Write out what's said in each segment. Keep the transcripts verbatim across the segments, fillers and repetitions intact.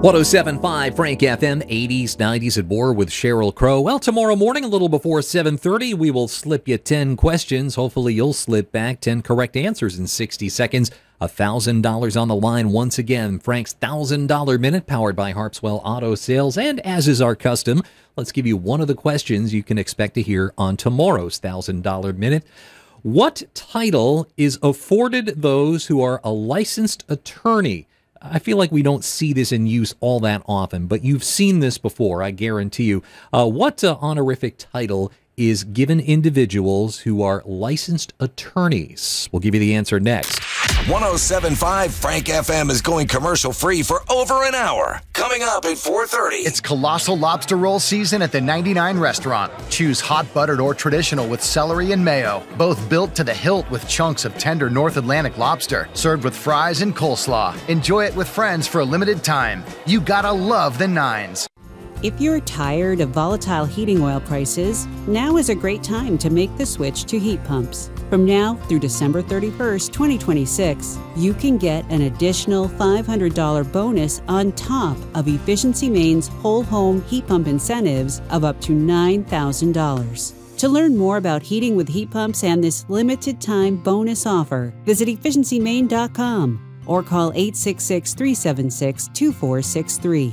one oh seven point five Frank F M, eighties, nineties at more with Sheryl Crow. Well, tomorrow morning, a little before seven thirty, we will slip you ten questions. Hopefully, you'll slip back ten correct answers in sixty seconds. one thousand dollars on the line once again. Frank's one thousand dollars Minute, powered by Harpswell Auto Sales. And as is our custom, let's give you one of the questions you can expect to hear on tomorrow's one thousand dollars Minute. What title is afforded those who are a licensed attorney? I feel like we don't see this in use all that often, but you've seen this before, I guarantee you. Uh, what uh, honorific title is given individuals who are licensed attorneys? We'll give you the answer next. one oh seven point five Frank F M is going commercial-free for over an hour. Coming up at four thirty. It's colossal lobster roll season at the ninety-nine restaurant. Choose hot buttered or traditional with celery and mayo. Both built to the hilt with chunks of tender North Atlantic lobster. Served with fries and coleslaw. Enjoy it with friends for a limited time. You gotta love the Nines. If you're tired of volatile heating oil prices, now is a great time to make the switch to heat pumps. From now through December thirty-first, twenty twenty-six, you can get an additional five hundred dollars bonus on top of Efficiency Maine's whole home heat pump incentives of up to nine thousand dollars. To learn more about heating with heat pumps and this limited time bonus offer, visit efficiency maine dot com or call eight six six, three seven six, two four six three.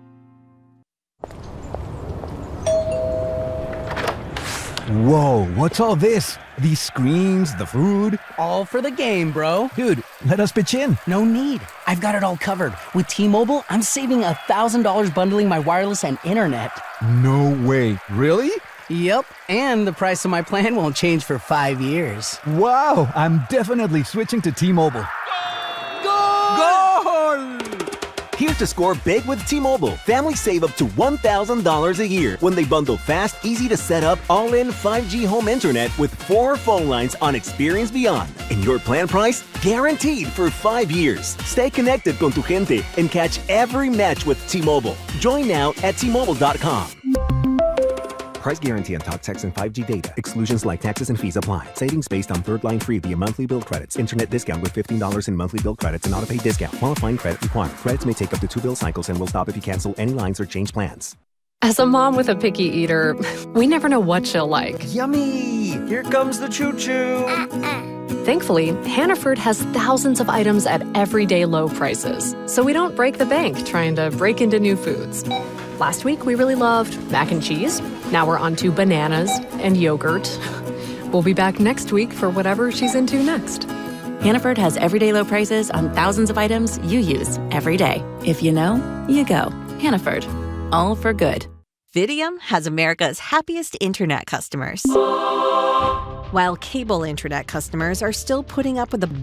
Whoa, what's all this? These screens, the food? All for the game, bro. Dude, let us pitch in. No need. I've got it all covered. With T-Mobile, I'm saving one thousand dollars bundling my wireless and internet. No way. Really? Yep, and the price of my plan won't change for five years. Wow, I'm definitely switching to T-Mobile. Goal! Goal! Here's to score big with T-Mobile. Families save up to one thousand dollars a year when they bundle fast, easy to set up, all-in five G home internet with four phone lines on Experience Beyond. And your plan price? Guaranteed for five years. Stay connected con tu gente and catch every match with T-Mobile. Join now at T Mobile dot com. Price guarantee on talk, text, and five G data. Exclusions like taxes and fees apply. Savings based on third line free via monthly bill credits. Internet discount with fifteen dollars in monthly bill credits and auto-pay discount. Qualifying credit required. Credits may take up to two bill cycles and will stop if you cancel any lines or change plans. As a mom with a picky eater, we never know what she'll like. Yummy! Here comes the choo-choo! Thankfully, Hannaford has thousands of items at everyday low prices, so we don't break the bank trying to break into new foods. Last week, we really loved mac and cheese. Now we're on to bananas and yogurt. We'll be back next week for whatever she's into next. Hannaford has everyday low prices on thousands of items you use every day. If you know, you go. Hannaford. All for good. Fidium has America's happiest internet customers. While cable internet customers are still putting up with the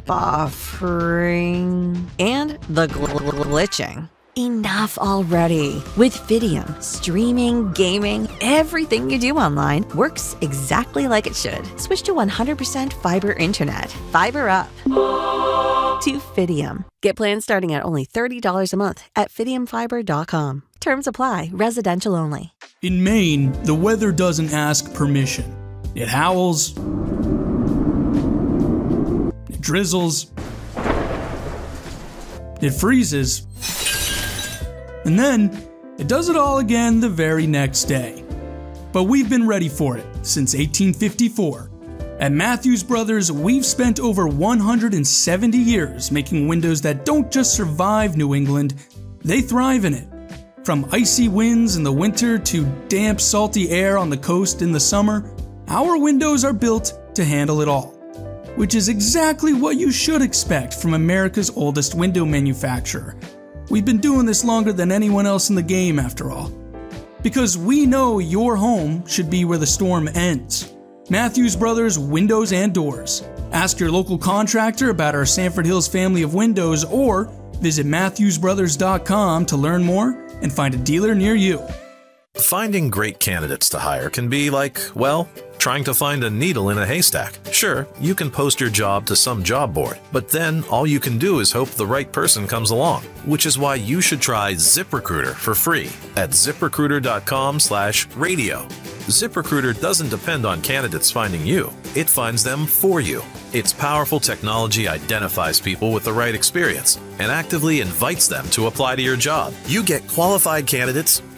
buffering and the gl- glitching. Enough already. With Fidium, streaming, gaming, everything you do online works exactly like it should. Switch to one hundred percent fiber internet. Fiber up. To Fidium. Get plans starting at only thirty dollars a month at fidium fiber dot com. Terms apply. Residential only. In Maine, the weather doesn't ask permission. It howls. It drizzles. It freezes. And then, it does it all again the very next day. But we've been ready for it since eighteen fifty-four. At Matthews Brothers, we've spent over one hundred seventy years making windows that don't just survive New England, they thrive in it. From icy winds in the winter to damp, salty air on the coast in the summer, our windows are built to handle it all. Which is exactly what you should expect from America's oldest window manufacturer. We've been doing this longer than anyone else in the game, after all. Because we know your home should be where the storm ends. Matthews Brothers Windows and Doors. Ask your local contractor about our Sanford Hills family of windows or visit matthews brothers dot com to learn more and find a dealer near you. Finding great candidates to hire can be like, well, trying to find a needle in a haystack. Sure, you can post your job to some job board, but then all you can do is hope the right person comes along, which is why you should try ZipRecruiter for free at ziprecruiter.com slash radio. ZipRecruiter doesn't depend on candidates finding you. It finds them for you. Its powerful technology identifies people with the right experience and actively invites them to apply to your job. You get qualified candidates